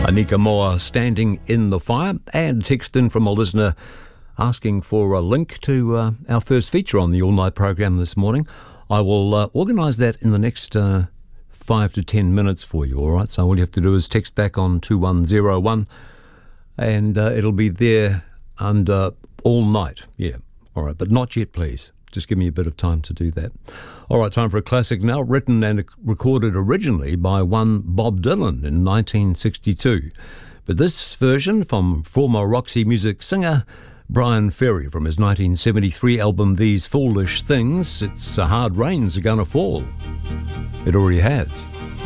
Anika Moa, Standing in the Fire, and text in from a listener asking for a link to our first feature on the All Night program this morning. I will organise that in the next 5 to 10 minutes for you, all right? So all you have to do is text back on 2101 and it'll be there under All Night. Yeah, all right, but not yet, please. Just give me a bit of time to do that. All right, time for a classic now, written and recorded originally by one Bob Dylan in 1962. But this version from former Roxy Music singer Brian Ferry from his 1973 album These Foolish Things. It's Hard Rains Are Gonna Fall. It already has.